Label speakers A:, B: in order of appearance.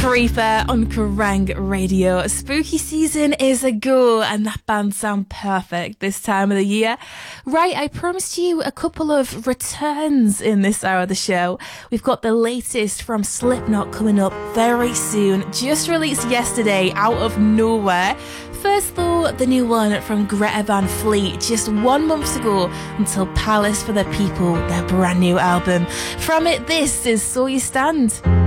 A: Creeper on Kerrang Radio. Spooky season is a go, and that band sound perfect this time of the year. Right, I promised you a couple of returns in this hour of the show. We've got the latest from Slipknot coming up very soon, just released yesterday out of nowhere. First though, the new one from Greta Van Fleet, just 1 month ago until Palace for the People, their brand new album. From it, this is So You Stand.